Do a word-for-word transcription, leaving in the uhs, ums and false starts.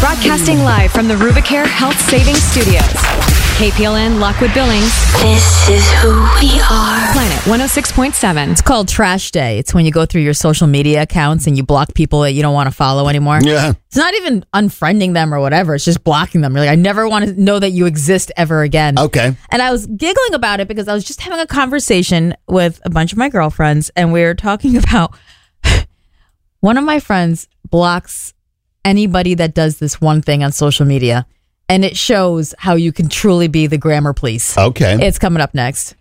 Broadcasting live from the Rubicare Health Savings Studios. K P L N Lockwood Billings. This is who we are. Planet one oh six point seven. It's called Trash Day. It's when you go through your social media accounts and you block people that you don't want to follow anymore. Yeah. It's not even unfriending them or whatever. It's just blocking them. You're like, I never want to know that you exist ever again. Okay. And I was giggling about it because I was just having a conversation with a bunch of my girlfriends, and we were talking about one of my friends blocks anybody that does this one thing on social media, and it shows how you can truly be the grammar police. Okay. It's coming up next.